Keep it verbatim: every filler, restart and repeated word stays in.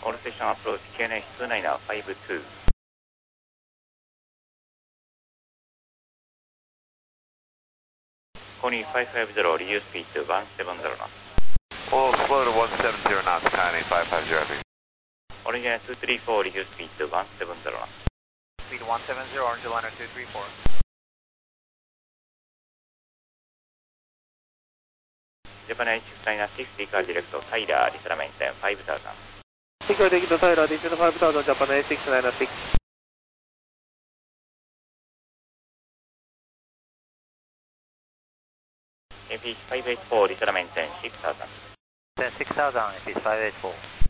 All station approach Q N H two nine five two. Kony five five zero, reduce speed to one seven zero knots. We'll slow to one seven zero knots, Kony five five zero. Orange Liner two three four, reduce speed to one seven zero knots. Speed one seven zero, Orange Liner two three four. Japan Air six nine six, Decal direct Tyler, Disala maintain five thousand. Decal direct Tyler, Disala five thousand, Japan Air six nine six. A P H five eight four, Disala maintain six thousand. Then six thousand, A P H five eight four.